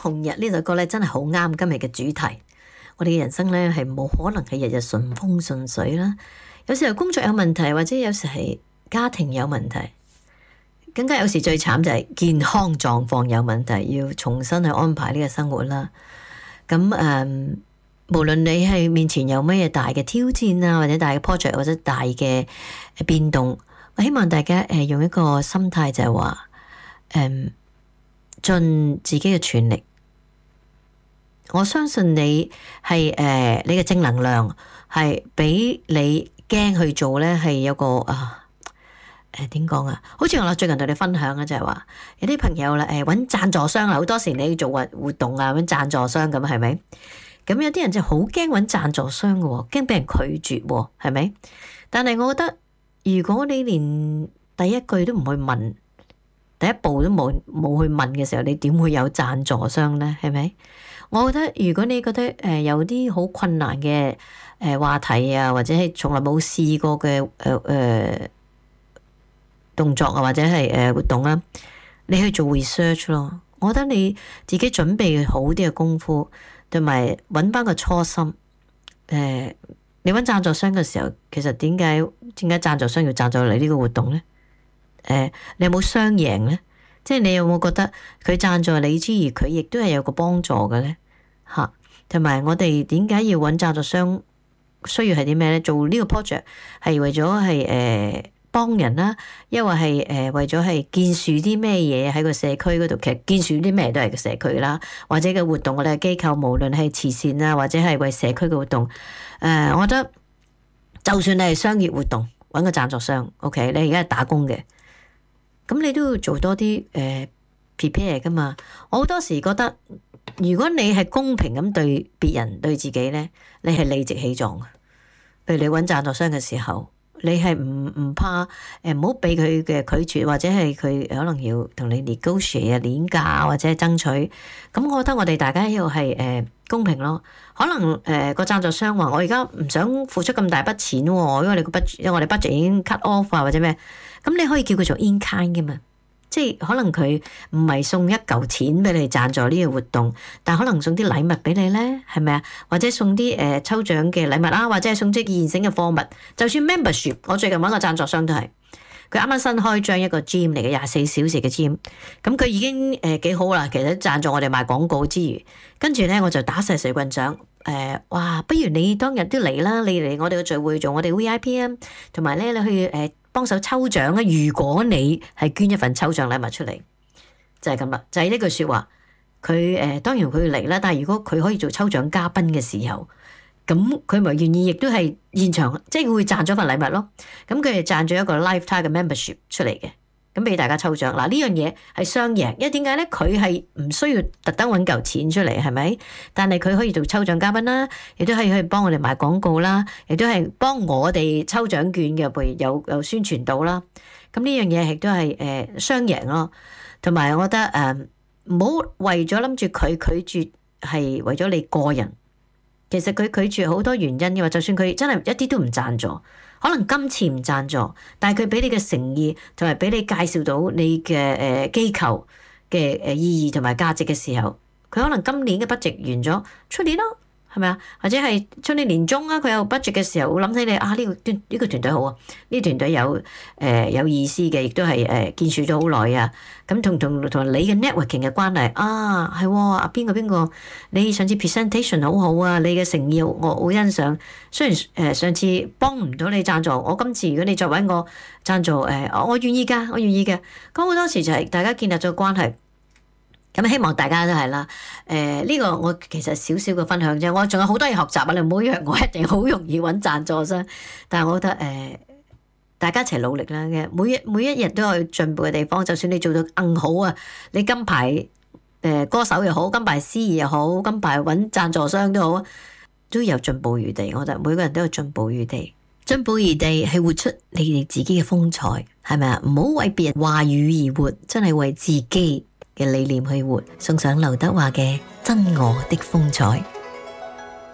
紅日呢首歌咧，真係好啱今日嘅主題。我哋嘅人生咧係冇可能係日日順風順水啦，有時候工作有問題，或者有時係家庭有問題，更加有時最慘就係健康狀況有問題，要重新去安排呢個生活啦。咁無論你係面前有乜嘢大嘅挑戰啊，或者大嘅 project 或者大嘅變動，我希望大家用一個心態就係話盡自己嘅全力。我相信你係你嘅正能量係比你驚去做咧係有個點講啊？好似我最近同你分享嘅就係話有啲朋友啦揾贊助商啦，好多時你做活動啊揾贊助商咁係咪？咁有啲人就好驚揾贊助商嘅喎，驚俾人拒絕喎，係咪？但係我覺得如果你連第一句都唔去問，第一步都冇去問嘅時候，你點會有贊助商咧？係咪？我覺得如果你覺得有啲好困難嘅話題啊，或者係從來冇試過嘅動作啊，或者係活動啦，你去做 research 咯。我覺得你自己準備好啲嘅功夫，同埋揾翻個初心。你揾贊助商嘅時候，其實點解贊助商要贊助你呢個活動咧？你有冇雙贏咧？即係你有冇覺得佢贊助你之餘，佢亦都係有個幫助嘅咧？嚇，同埋我哋點解要揾贊助商？需要係啲咩咧？做呢個 project 係為咗係幫人啦，因為係為咗係建樹啲咩嘢喺個社區嗰度。其實建樹啲咩都係個社區啦，或者嘅活動我哋嘅機構，無論係慈善啊，或者係為社區嘅活動。我覺得就算你係商業活動，揾個贊助商 ，OK， 你而家係打工嘅。咁你都要做多啲prepare 噶嘛？我好多時覺得，如果你係公平咁對別人對自己咧，你係理直氣壯嘅。譬如你揾贊助商嘅時候，你係唔怕唔好俾佢嘅拒絕，或者係佢可能要同你 negotiate 啊、鏈價或者係爭取。咁我覺得我哋大家要係公平咯。可能個贊助商話：我而家唔想付出咁大筆錢喎，因為我哋 budget 已經 cut off 啊，或者咩？咁你可以叫佢做 in kind 嘅嘛，即係可能佢唔係送一嚿錢俾你贊助呢個活動，但可能送啲禮物俾你咧，係咪啊？或者送啲抽獎嘅禮物啦，或者係送啲現成嘅貨物。就算 membership， 我最近揾個贊助商都係，佢啱啱新開張一個 gym 嚟嘅24小時嘅 gym， 咁佢已經幾好啦。其實贊助我哋賣廣告之餘，跟住咧我就打晒水棍獎。哇！不如你當日都嚟啦，你嚟我哋嘅聚會做我哋 VIP 啊，同埋咧你去幫手抽獎啊！如果你係捐一份抽獎禮物出嚟，就係咁啦，就係呢句説話。佢當然佢嚟啦，但係如果佢可以做抽獎嘉賓嘅時候，咁佢咪願意，亦都係現場，即係會賺咗份禮物咯。咁佢係賺咗一個 lifetime 嘅 membership 出嚟嘅，咁俾大家抽獎。嗱，呢樣嘢係雙贏，因為點解咧？佢係唔需要特登揾嚿錢出嚟，係咪？但係佢可以做抽獎嘉賓啦，亦都係可以幫我哋賣廣告啦，亦都係幫我哋抽獎券嘅，譬如有宣傳到啦。咁呢樣嘢亦都係雙贏咯。同埋我覺得唔好為咗諗住佢拒絕係為咗你個人，其實佢拒絕好多原因嘅話，就算佢真係一啲都唔贊助，可能今次唔贊助，但係佢俾你嘅誠意同埋俾你介紹到你嘅機構嘅意義同埋價值嘅時候，佢可能今年嘅 budget 完咗，出年咯，係咪啊？或者係出年年中啊，佢有 budget 嘅時候，會諗起你啊，呢個團隊好啊，呢個團隊有意思嘅，亦都係建樹咗好耐啊。咁同你嘅 networking 嘅關係啊，係喎啊，邊個你上次 presentation 好好啊，你嘅誠意我好欣賞。雖然上次幫唔到你贊助，我今次如果你再揾我贊助我願意㗎，我願意嘅。咁好多時就係大家建立咗關係。咁希望大家都係啦。呢個我其實少少嘅分享啫，我仲有好多嘢學習啊！你唔好以為我一定好容易揾贊助商，但係我覺得大家一齊努力啦嘅，每一日都有進步嘅地方。就算你做到更好啊，你金牌歌手又好，金牌司儀又好，金牌揾贊助商都好，都有進步餘地。我覺得每個人都有進步餘地，進步餘地係活出你哋自己嘅風采，係咪啊？唔好為別人話語而活，真係為自己嘅理念去活。送上劉德華嘅《真我的風采》。